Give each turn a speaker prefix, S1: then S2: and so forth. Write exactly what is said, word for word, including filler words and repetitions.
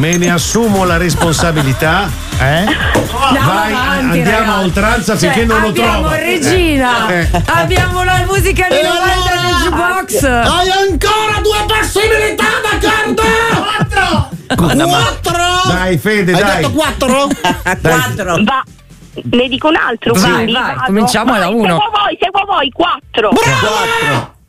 S1: me ne assumo la responsabilità. Eh? Vai,
S2: avanti,
S1: andiamo
S2: ragazzi.
S1: a oltranza
S2: Cioè,
S1: finché non lo trovo.
S2: abbiamo Regina,
S1: Eh.
S2: abbiamo la musica di
S3: E
S2: novanta
S3: allora?
S2: del jukebox.
S3: Hai ancora due possibilità, d'accordo? Quattro! Quattro!
S1: Dai, Fede,
S3: Hai
S1: dai.
S3: detto quattro?
S4: Quattro. Va. Ne dico un altro.
S2: Vai,
S4: quindi
S2: vai,
S4: vado.
S2: cominciamo da
S4: Vai,
S2: uno.
S4: Seguo voi, seguo voi, quattro.
S3: Bravo!